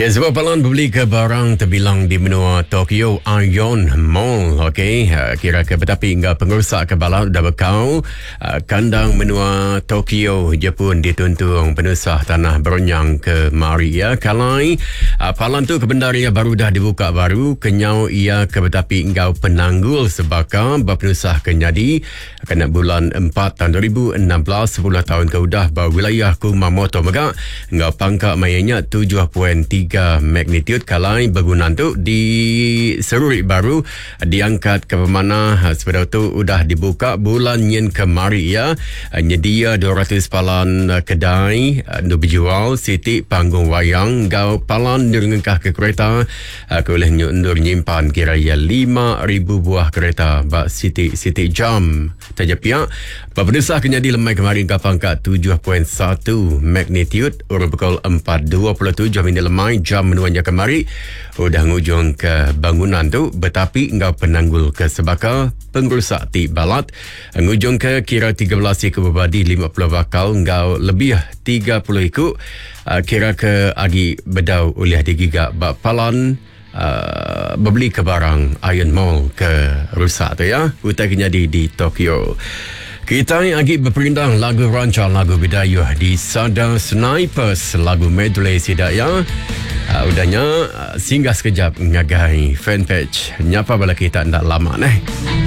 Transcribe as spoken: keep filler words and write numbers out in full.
Ya, sebab palan beli ke barang terbilang di benua Tokyo Ion Mall. Okey, uh, kira ke betapi hingga pengurusak ke balau dah bekau uh, kandang benua Tokyo Jepun dituntung penusah tanah beronyang ke mari ya. Kalai uh, palan tu ke bendaria baru dah dibuka baru kenyau ia ke betapi hingga penanggul sebaka berpenusah ke nyadi kena bulan empat tahun dua ribu enam belas sepuluh tahun ke udah bahawa wilayah Kumamoto megak hingga pangkat mayanya tujuh perpuluhan tiga magnitude kalai bangunan tu di seruri baru diangkat ke mana sepeda tu udah dibuka bulan yen kemari ya. Nyedia dua ratus palan kedai untuk berjual siti panggung wayang gau palan direngkah ke kereta ke oleh nyundur nyimpan kira ya lima ribu buah kereta bak siti-siti jam saja pihak berpendesah kenyadi lemai kemarin ke pangkat tujuh perpuluhan satu magnitude urut pukul empat dua puluh tujuh minit lemai jam menuanya kemari udah ngujung ke bangunan tu betapi enggak penanggul ke sebaka pengrusak ti balat ngujung ke kira tiga belas ikut berbadi lima puluh bakal enggak lebih tiga puluh ikut uh, kira ke agi bedau oleh digigak bak palan uh, berbeli ke barang Ion Mall ke rusak tu ya utaknya di di Tokyo. Kita lagi berperindang lagu rancang lagu bidayuh di Sada Snipers lagu medley sidaya. Uh, udahnya uh, singgah sekejap ngagai fanpage nyapa bala kita ndak lama neh.